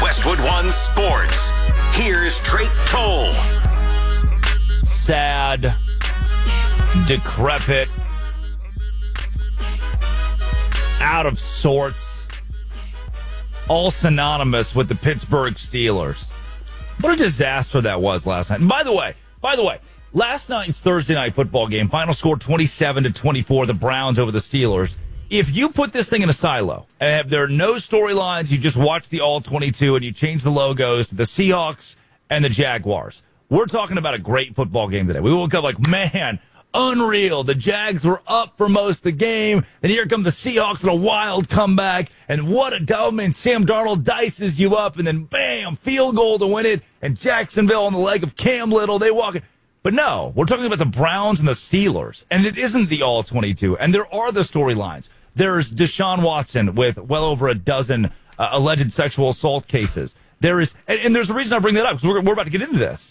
Westwood One Sports. Here's Drake Toll. Sad, decrepit, out of sorts, all synonymous with the Pittsburgh Steelers. What a disaster that was last night. And by the way, last night's Thursday night football game, final score 27-24, the Browns over the Steelers. If you put this thing in a silo and there are no storylines, you just watch the all 22 and you change the logos to the Seahawks and the Jaguars. We're talking about a great football game today. We woke up like, man, unreal. The Jags were up for most of the game. And here come the Seahawks in a wild comeback. And what a dumb. And Sam Darnold dices you up. And then, bam, field goal to win it. And Jacksonville on the leg of Cam Little. They walk it. But no, we're talking about the Browns and the Steelers. And it isn't the all 22. And there are the storylines. There's Deshaun Watson with well over a dozen alleged sexual assault cases. There is, and there's a reason I bring that up, because we're about to get into this.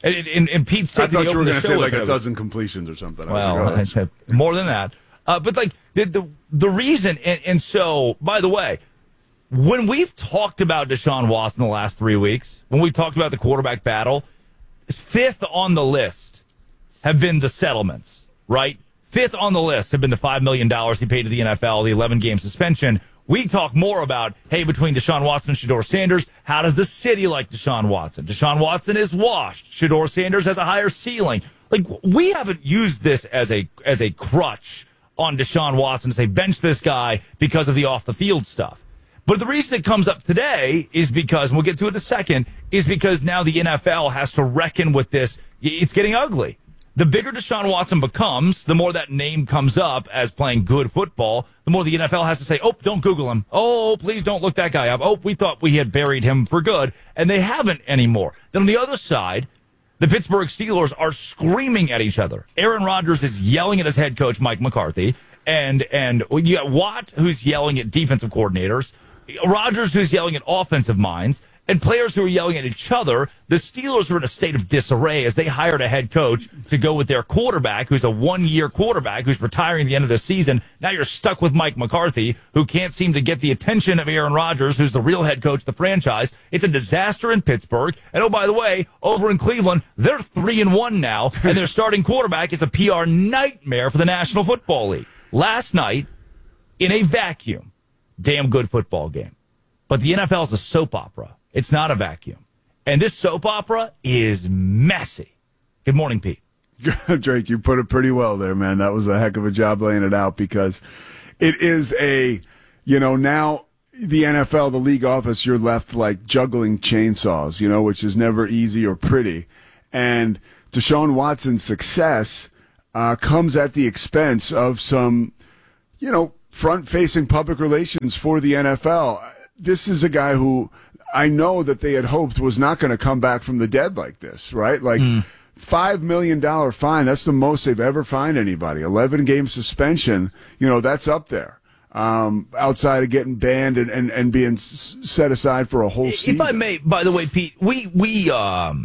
And Pete's taking I thought you were going to say like a dozen completions or something. Well, more than that. But like the reason, and so, by the way, when we've talked about Deshaun Watson the last 3 weeks, when we talked about the quarterback battle, fifth on the list have been the settlements, right? Fifth on the list have been the $5 million he paid to the NFL, the 11-game suspension. We talk more about, hey, between Deshaun Watson and Shedeur Sanders, how does the city like Deshaun Watson? Deshaun Watson is washed. Shedeur Sanders has a higher ceiling. Like, we haven't used this as a crutch on Deshaun Watson to say, bench this guy because of the off-the-field stuff. But the reason it comes up today is because, and we'll get to it in a second, is because now the NFL has to reckon with this. It's getting ugly. The bigger Deshaun Watson becomes, the more that name comes up as playing good football, the more the NFL has to say, oh, don't Google him. Oh, please don't look that guy up. Oh, we thought we had buried him for good. And they haven't anymore. Then on the other side, the Pittsburgh Steelers are screaming at each other. Aaron Rodgers is yelling at his head coach, Mike McCarthy. And you got Watt, who's yelling at defensive coordinators. Rodgers, who's yelling at offensive minds. And players who are yelling at each other. The Steelers are in a state of disarray as they hired a head coach to go with their quarterback, who's a one-year quarterback, who's retiring at the end of the season. Now you're stuck with Mike McCarthy, who can't seem to get the attention of Aaron Rodgers, who's the real head coach of the franchise. It's a disaster in Pittsburgh. And oh, by the way, over in Cleveland, they're 3-1 now, and their starting quarterback is a PR nightmare for the National Football League. Last night, in a vacuum, damn good football game. But the NFL is a soap opera. It's not a vacuum. And this soap opera is messy. Good morning, Pete. Drake, you put it pretty well there, man. That was a heck of a job laying it out, because it is now the NFL, the league office, you're left like juggling chainsaws, which is never easy or pretty. And Deshaun Watson's success comes at the expense of some, front-facing public relations for the NFL. This is a guy who I know that they had hoped was not going to come back from the dead like this, right? Like $5 million fine. That's the most they've ever fined anybody. 11-game suspension. That's up there. Outside of getting banned and being set aside for a whole season. If I may, by the way, Pete, we had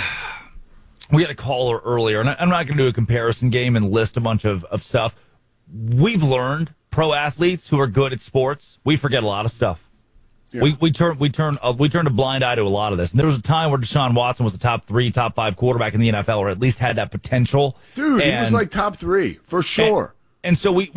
a caller earlier, and I'm not going to do a comparison game and list a bunch of stuff. We've learned pro athletes who are good at sports, we forget a lot of stuff. Yeah. We turned a blind eye to a lot of this. And there was a time where Deshaun Watson was the top 3, top 5 quarterback in the NFL, or at least had that potential. Dude, he was like top 3 for sure. And so we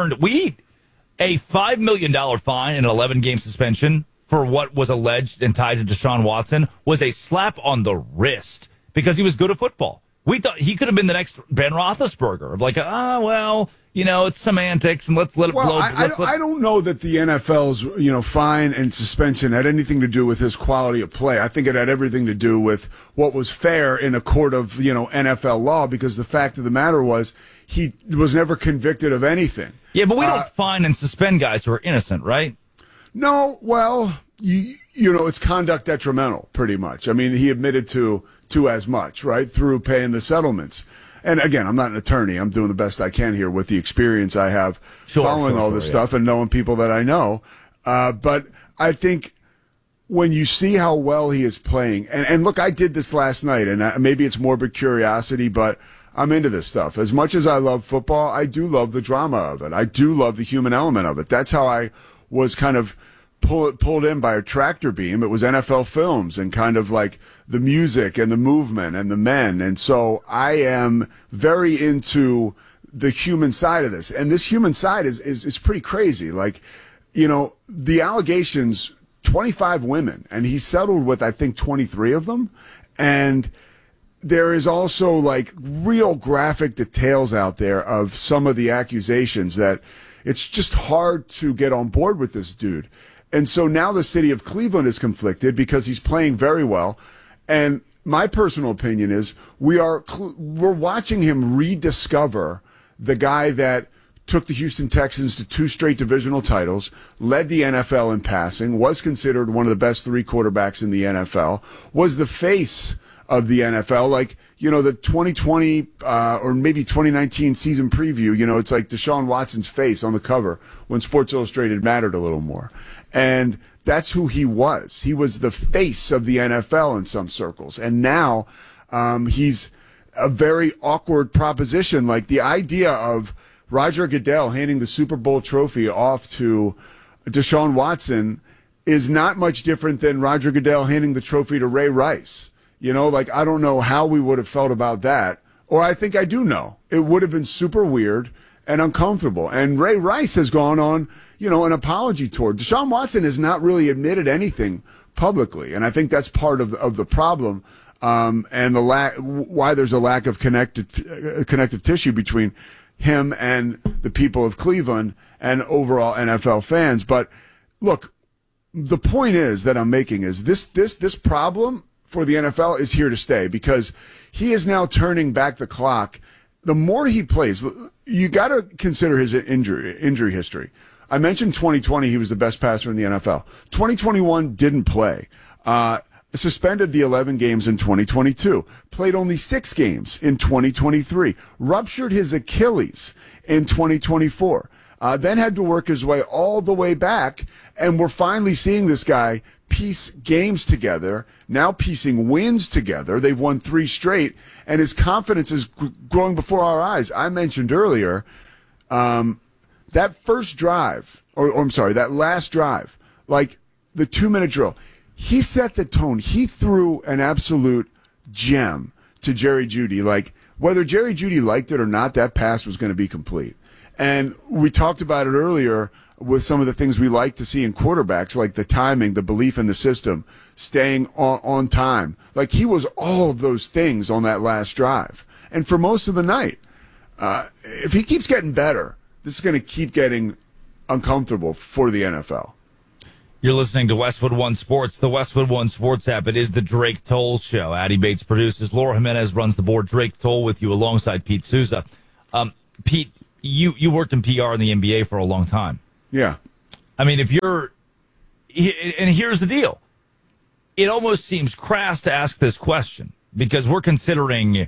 a $5 million fine and an 11-game suspension for what was alleged and tied to Deshaun Watson was a slap on the wrist because he was good at football. We thought he could have been the next Ben Roethlisberger of like, it's semantics and let's let it blow. I don't know that the NFL's, fine and suspension had anything to do with his quality of play. I think it had everything to do with what was fair in a court of, NFL law, because the fact of the matter was he was never convicted of anything. Yeah, but we don't fine and suspend guys who are innocent, right? No, well, it's conduct detrimental, pretty much. I mean, he admitted to as much, right, through paying the settlements. And again, I'm not an attorney. I'm doing the best I can here with the experience I have following all this stuff and knowing people that I know. But I think when you see how well he is playing, and look, I did this last night, and maybe it's morbid curiosity, but I'm into this stuff. As much as I love football, I do love the drama of it. I do love the human element of it. That's how I was kind of pulled in by a tractor beam. It was NFL Films and kind of like the music and the movement and the men. And so I am very into the human side of this. And this human side is pretty crazy. Like, you know, the allegations, 25 women, and he settled with, I think, 23 of them. And there is also like real graphic details out there of some of the accusations that it's just hard to get on board with this dude. And so now the city of Cleveland is conflicted because he's playing very well. And my personal opinion is we're watching him rediscover the guy that took the Houston Texans to 2 straight divisional titles, led the NFL in passing, was considered one of the best 3 quarterbacks in the NFL, was the face of the NFL. Like, you know, the 2020 or maybe 2019 season preview, you know, it's like Deshaun Watson's face on the cover when Sports Illustrated mattered a little more. And that's who he was. He was the face of the NFL in some circles. And now he's a very awkward proposition. Like the idea of Roger Goodell handing the Super Bowl trophy off to Deshaun Watson is not much different than Roger Goodell handing the trophy to Ray Rice. You know, like, I don't know how we would have felt about that. Or I think I do know. It would have been super weird and uncomfortable. And Ray Rice has gone on, you know, an apology tour. Deshaun Watson has not really admitted anything publicly. And I think that's part of the problem. And why there's a lack of connective tissue between him and the people of Cleveland and overall NFL fans. But look, the point is that I'm making is this problem for the NFL is here to stay because he is now turning back the clock. The more he plays, you got to consider his injury history. I mentioned 2020, he was the best passer in the NFL. 2021 didn't play. Suspended the 11 games in 2022. Played only 6 games in 2023. Ruptured his Achilles in 2024. Then had to work his way all the way back, and we're finally seeing this guy piece games together, now piecing wins together. They've won 3 straight, and his confidence is growing before our eyes. I mentioned earlier that first drive, or I'm sorry, that last drive, like the 2-minute drill, he set the tone. He threw an absolute gem to Jerry Jeudy. Like, whether Jerry Jeudy liked it or not, that pass was going to be complete. And we talked about it earlier with some of the things we like to see in quarterbacks, like the timing, the belief in the system, staying on time. Like, he was all of those things on that last drive. And for most of the night, if he keeps getting better, this is going to keep getting uncomfortable for the NFL. You're listening to Westwood One Sports, the Westwood One Sports app. It is the Drake Toll Show. Addie Bates produces. Laura Jimenez runs the board. Drake Toll with you alongside Pete Souza. Pete, you worked in PR in the NBA for a long time. Yeah. I mean, and here's the deal. It almost seems crass to ask this question because we're considering,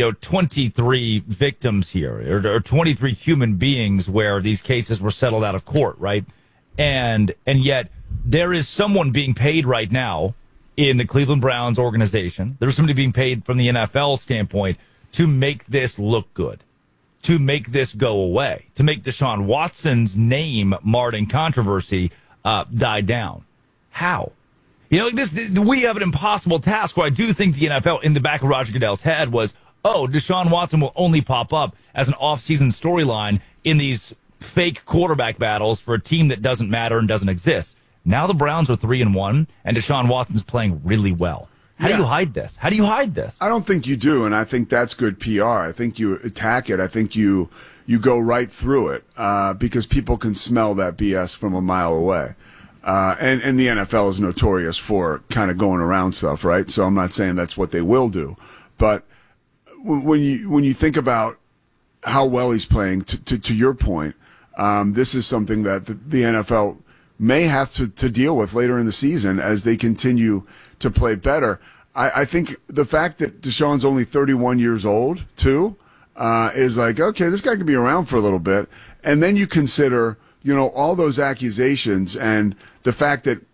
23 victims here or 23 human beings where these cases were settled out of court, right? And yet there is someone being paid right now in the Cleveland Browns organization. There's somebody being paid from the NFL standpoint to make this look good, to make this go away, to make Deshaun Watson's name marred in controversy die down. How? We have an impossible task where I do think the NFL in the back of Roger Goodell's head was, Deshaun Watson will only pop up as an off-season storyline in these fake quarterback battles for a team that doesn't matter and doesn't exist. Now the Browns are 3-1, and Deshaun Watson's playing really well. How do you hide this? How do you hide this? I don't think you do, and I think that's good PR. I think you attack it. I think you go right through it because people can smell that BS from a mile away. And the NFL is notorious for kind of going around stuff, right? So I'm not saying that's what they will do. But when you think about how well he's playing, to your point, this is something that the NFL may have to deal with later in the season as they continue to play better. I think the fact that Deshaun's only 31 years old, too, is like, okay, this guy could be around for a little bit. And then you consider, all those accusations and the fact that,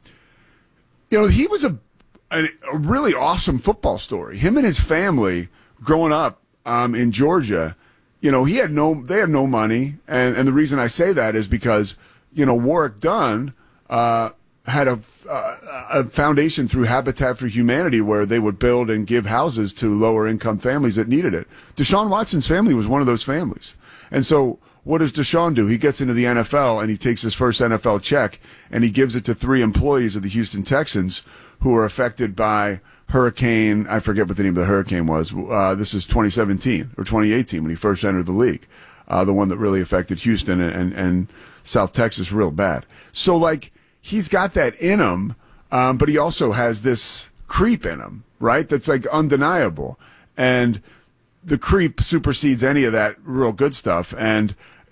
he was a really awesome football story. Him and his family growing up in Georgia, they had no money. And the reason I say that is because, Warwick Dunn had a foundation through Habitat for Humanity where they would build and give houses to lower income families that needed it. Deshaun Watson's family was one of those families. And so what does Deshaun do? He gets into the NFL and he takes his first NFL check and he gives it to 3 employees of the Houston Texans who were affected by hurricane. I forget what the name of the hurricane was. This is 2017 or 2018 when he first entered the league. The one that really affected Houston and South Texas real bad. So like, he's got that in him, but he also has this creep in him, right? That's like undeniable. And the creep supersedes any of that real good stuff. And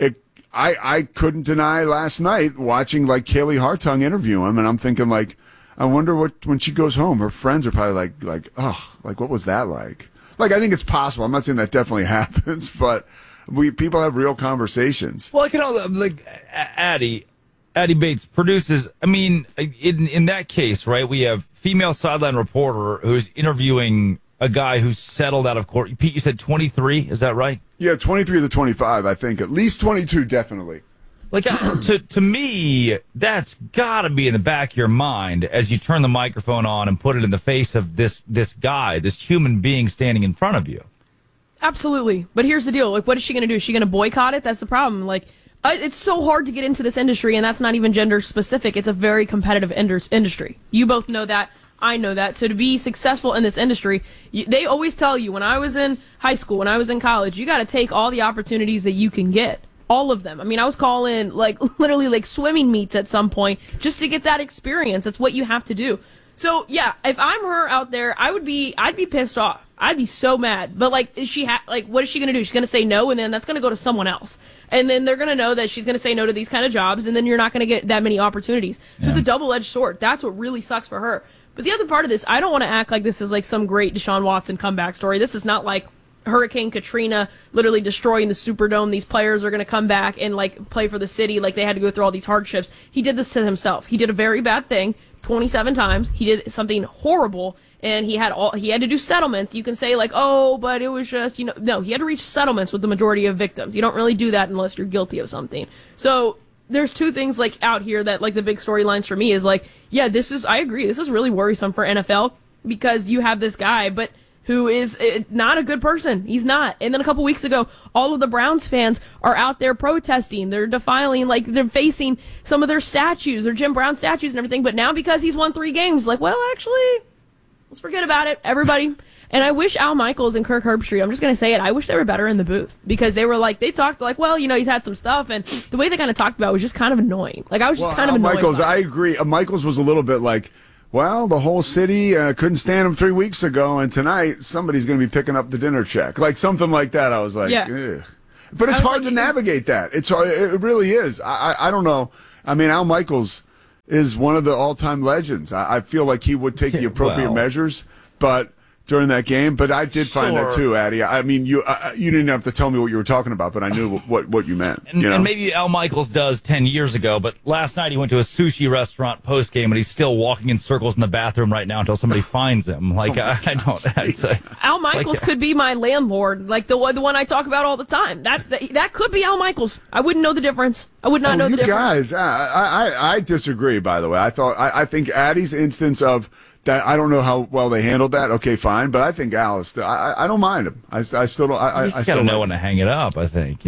I couldn't deny last night watching like Kaylee Hartung interview him, and I'm thinking like, I wonder what, when she goes home, her friends are probably like, oh, like what was that like? Like, I think it's possible. I'm not saying that definitely happens, but people have real conversations. Well, like Addie Bates produces, I mean, in that case, right, we have female sideline reporter who's interviewing a guy who's settled out of court. Pete, you said 23, is that right? Yeah, 23 to 25, I think. At least 22, definitely. Like, to me, that's got to be in the back of your mind as you turn the microphone on and put it in the face of this guy, this human being standing in front of you. Absolutely. But here's the deal. Like, what is she going to do? Is she going to boycott it? That's the problem. Like, it's so hard to get into this industry, and that's not even gender specific. It's a very competitive industry. You both know that. I know that. So to be successful in this industry, they always tell you, when I was in high school, when I was in college, you got to take all the opportunities that you can get. All of them. I mean, I was calling like literally like swimming meets at some point just to get that experience. That's what you have to do. So yeah, if I'm her out there, I'd be pissed off. I'd be so mad. But like, what is she going to do? She's going to say no, and then that's going to go to someone else. And then they're going to know that she's going to say no to these kind of jobs, and then you're not going to get that many opportunities. So It's a double-edged sword. That's what really sucks for her. But the other part of this, I don't want to act like this is like some great Deshaun Watson comeback story. This is not like Hurricane Katrina literally destroying the Superdome. These players are going to come back and like play for the city. Like, they had to go through all these hardships. He did this to himself. He did a very bad thing 27 times. He did something horrible, and he had to do settlements. You can say like, oh, but it was just, no, he had to reach settlements with the majority of victims. You don't really do that unless you're guilty of something. So there's two things like out here that like the big storylines for me is like, yeah, I agree. This is really worrisome for NFL because you have this guy, but who is not a good person. He's not. And then a couple weeks ago, all of the Browns fans are out there protesting. They're defiling, like, they're facing some of their statues, their Jim Brown statues and everything. But now because he's won 3 games, like, well, actually, let's forget about it, everybody. And I wish Al Michaels and Kirk Herbstreit, I'm just going to say it, I wish they were better in the booth. Because they were like, they talked like, well, he's had some stuff. And the way they kind of talked about it was just kind of annoying. Like, I was just kind of annoyed. Michaels, I agree. Michaels was a little bit like, well, the whole city couldn't stand him 3 weeks ago, and tonight somebody's going to be picking up the dinner check. Like something like that. I was like, yeah. Ugh. But it's hard to navigate that. It's hard. It really is. I don't know. I mean, Al Michaels is one of the all-time legends. I feel like he would take the appropriate measures, but during that game. But I did find that too, Addy. I mean, you didn't have to tell me what you were talking about, but I knew what you meant. And maybe Al Michaels does 10 years ago, but last night he went to a sushi restaurant post game, and he's still walking in circles in the bathroom right now until somebody finds him. Like, I don't. Al Michaels could be my landlord, like the one I talk about all the time. That could be Al Michaels. I wouldn't know the difference. I would not know the difference. Guys, I disagree. By the way, I think Addy's instance of that, I don't know how well they handled that. Okay, fine, but I think Alice, I don't mind him. I still don't. I still know when to hang it up. I think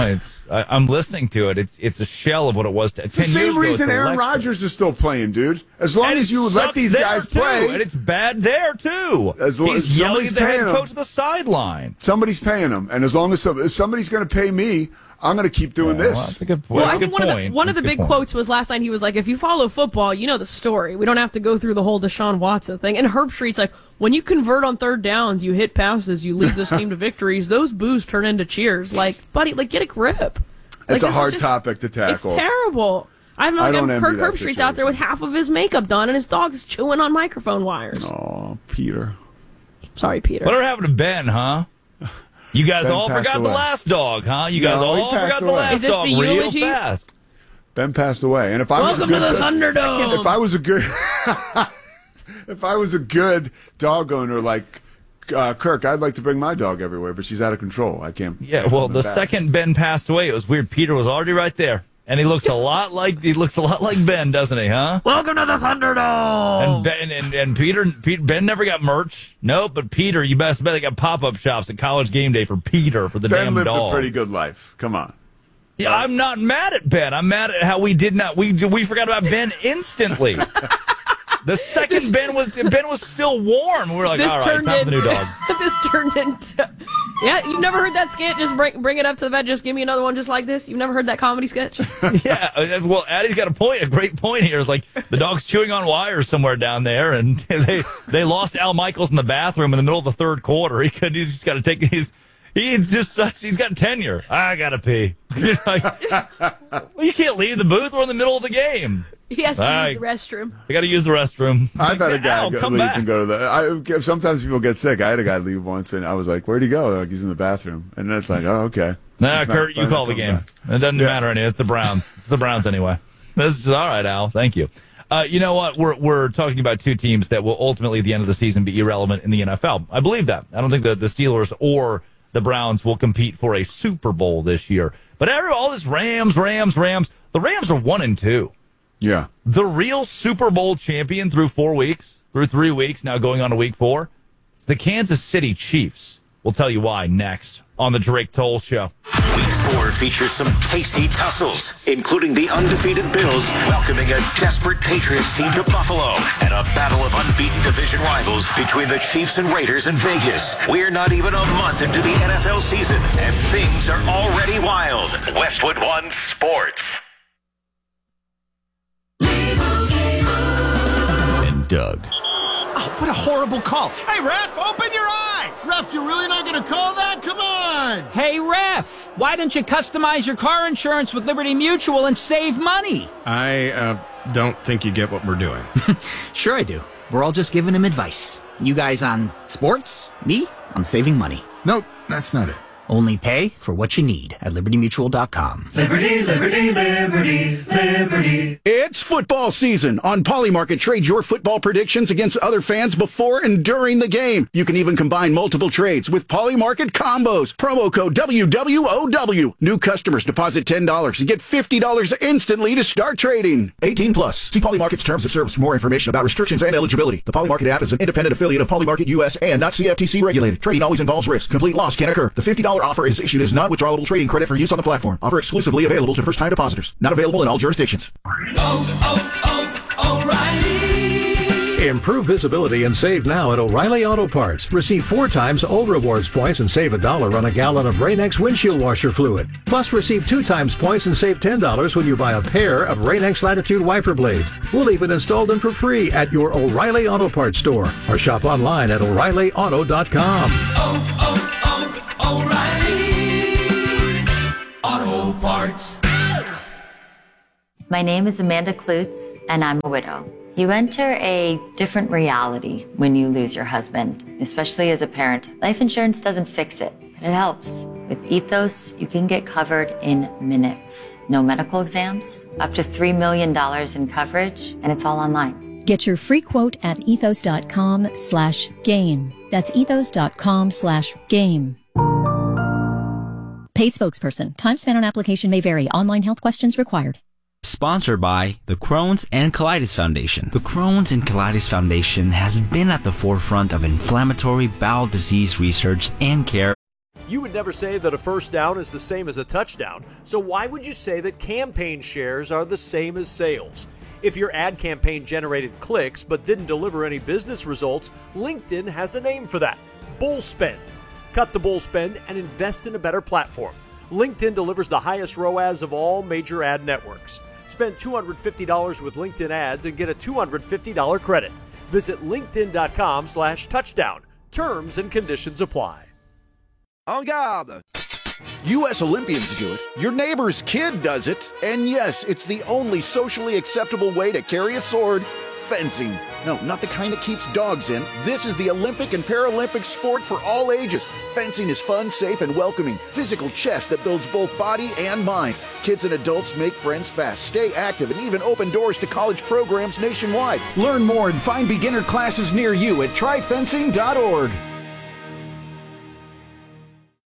I'm listening to it. It's a shell of what it was. It's the same reason Aaron Rodgers is still playing, dude. As long as you let these guys play, and it's bad there too. As long as yelling at the head coach at the sideline. Somebody's paying him, and as long as somebody's going to pay me, I'm going to keep doing this. Well, that's a good point. Well, I think one of the big quotes was last night. He was like, "If you follow football, you know the story. We don't have to go through the whole Deshaun Watson thing." And Herbstreit's like, "When you convert on third downs, you hit passes, you lead this team to victories. Those boos turn into cheers. Like, buddy, like get a grip." It's a hard topic to tackle. It's terrible. I don't know. Kirk Herbstreit's out there with half of his makeup done, and his dog is chewing on microphone wires. Oh, Peter. Sorry, Peter. Whatever happened to Ben, huh? You guys Ben all forgot the last dog, huh? You guys all forgot the last dog real fast. Ben passed away, and if I was a good Thunderdome. if I was a good dog owner like Kirk, I'd like to bring my dog everywhere, but she's out of control. I can't. Yeah, well, the second Ben passed away, it was weird. Peter was already right there. And he looks a lot like Ben, doesn't he? Huh? Welcome to the Thunderdome. And Peter, Ben never got merch. Nope, but Peter, you best bet they got pop-up shops at College Game Day for Peter for the Ben damn lived dog. a pretty good life. Come on. Yeah, I'm not mad at Ben. I'm mad at how we forgot about Ben instantly. The second Ben was still warm. We were like, all right, time for the new dog. This turned into... Yeah, you've never heard that skit? Just bring it up to the vet. Just give me another one just like this. You've never heard that comedy sketch? Yeah, well, Addie's got a great point here. It's like the dog's chewing on wires somewhere down there, and they lost Al Michaels in the bathroom in the middle of the third quarter. He's just got to take he's got tenure. I gotta pee. Well, you can't leave the booth. We're in the middle of the game. He has to use the restroom. I got to use the restroom. I've had a guy leave back. and go to sometimes people get sick. I had a guy leave once, and I was like, "Where'd he go?" They're like, he's in the bathroom, and then it's like, "Oh, okay." Nah, Kurt, you call the game. It doesn't matter anyway. It's the Browns. It's the Browns anyway. That's just all right, Al. Thank you. You know what? We're talking about two teams that will ultimately, at the end of the season, be irrelevant in the NFL. I believe that. I don't think that the Steelers or the Browns will compete for a Super Bowl this year. But all this Rams. The Rams are 1-2. Yeah. The real Super Bowl champion through 3 weeks, now going on to week 4, it's the Kansas City Chiefs. We'll tell you why next on the Drake Toll Show. Week 4 features some tasty tussles, including the undefeated Bills welcoming a desperate Patriots team to Buffalo and a battle of unbeaten division rivals between the Chiefs and Raiders in Vegas. We're not even a month into the NFL season, and things are already wild. Westwood One Sports. And Doug. Oh, what a horrible call. Hey, ref, open your eyes! Ref, you're really not going to call that? Come on! Hey, ref, why don't you customize your car insurance with Liberty Mutual and save money? I don't think you get what we're doing. Sure I do. We're all just giving him advice. You guys on sports, me on saving money. Nope, that's not it. Only pay for what you need at LibertyMutual.com. Liberty, liberty, liberty, liberty. It's football season. On Polymarket, trade your football predictions against other fans before and during the game. You can even combine multiple trades with Polymarket combos. Promo code WWOW. New customers deposit $10 and get $50 instantly to start trading. 18 plus. See Polymarket's terms of service for more information about restrictions and eligibility. The Polymarket app is an independent affiliate of Polymarket US and not CFTC regulated. Trading always involves risk. Complete loss can occur. The $50 offer is issued as non-withdrawable trading credit for use on the platform. Offer exclusively available to first-time depositors. Not available in all jurisdictions. O'Reilly. Improve visibility and save now at O'Reilly Auto Parts. Receive 4 times old rewards points and save $1 on a gallon of Rain-X windshield washer fluid. Plus, receive 2 times points and save $10 when you buy a pair of Rain-X Latitude wiper blades. We'll even install them for free at your O'Reilly Auto Parts store or shop online at O'ReillyAuto.com. O'Reilly Auto Parts. My name is Amanda Klutz, and I'm a widow. You enter a different reality when you lose your husband, especially as a parent. Life insurance doesn't fix it, but it helps. With Ethos, you can get covered in minutes. No medical exams, up to $3 million in coverage, and it's all online. Get your free quote at ethos.com/game. That's ethos.com/game. Paid spokesperson. Time span on application may vary. Online health questions required. Sponsored by the Crohn's and Colitis Foundation. The Crohn's and Colitis Foundation has been at the forefront of inflammatory bowel disease research and care. You would never say that a first down is the same as a touchdown, so why would you say that campaign shares are the same as sales? If your ad campaign generated clicks but didn't deliver any business results, LinkedIn has a name for that: bull spend. Cut the bull spend and invest in a better platform. LinkedIn delivers the highest ROAS of all major ad networks. Spend $250 with LinkedIn ads and get a $250 credit. Visit linkedin.com/touchdown. Terms and conditions apply. En garde! U.S. Olympians do it. Your neighbor's kid does it. And yes, it's the only socially acceptable way to carry a sword: fencing. No, not the kind that keeps dogs in. This is the Olympic and Paralympic sport for all ages. Fencing is fun, safe, and welcoming. Physical chess that builds both body and mind. Kids and adults make friends fast, stay active, and even open doors to college programs nationwide. Learn more and find beginner classes near you at tryfencing.org.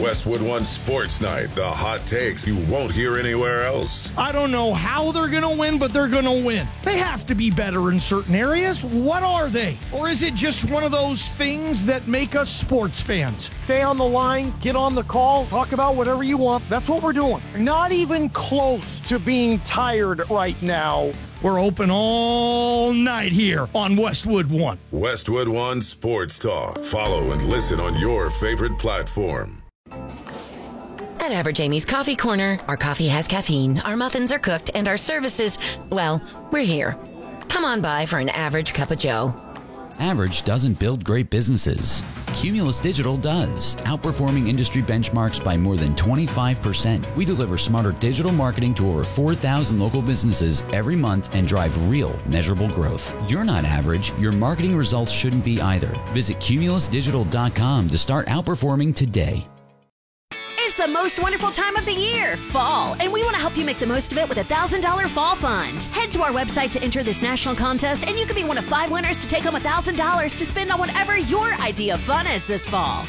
Westwood One Sports Night, the hot takes you won't hear anywhere else. I don't know how they're going to win, but they're going to win. They have to be better in certain areas. What are they? Or is it just one of those things that make us sports fans? Stay on the line, get on the call, talk about whatever you want. That's what we're doing. Not even close to being tired right now. We're open all night here on Westwood One. Westwood One Sports Talk. Follow and listen on your favorite platform. At Average Amy's Coffee Corner, our coffee has caffeine, our muffins are cooked, and our services, well, we're here. Come on by for an average cup of joe. Average doesn't build great businesses. Cumulus Digital does, outperforming industry benchmarks by more than 25%. We deliver smarter digital marketing to over 4,000 local businesses every month and drive real, measurable growth. You're not average. Your marketing results shouldn't be either. Visit cumulusdigital.com to start outperforming today. It's the most wonderful time of the year, fall, and we want to help you make the most of it with a $1,000 fall fund. Head to our website to enter this national contest, and you could be one of 5 winners to take home $1,000 to spend on whatever your idea of fun is this fall.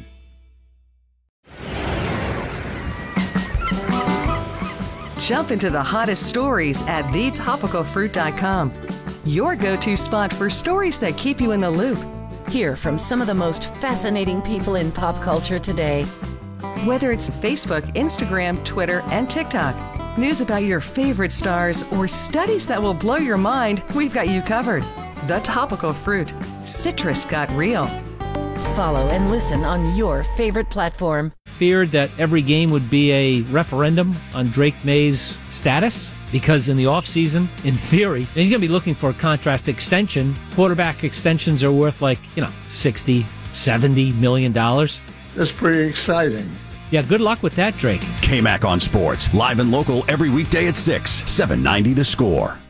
Jump into the hottest stories at thetopicalfruit.com. Your go-to spot for stories that keep you in the loop. Hear from some of the most fascinating people in pop culture today. Whether it's Facebook, Instagram, Twitter, and TikTok, news about your favorite stars, or studies that will blow your mind, we've got you covered. The Topical Fruit. Citrus got real. Follow and listen on your favorite platform. Feared that every game would be a referendum on Drake May's status because in the offseason, in theory, he's going to be looking for a contract extension. Quarterback extensions are worth $60, $70 million. That's pretty exciting. Yeah, good luck with that, Drake. K-Mac on Sports, live and local every weekday at 6, 790 The Score.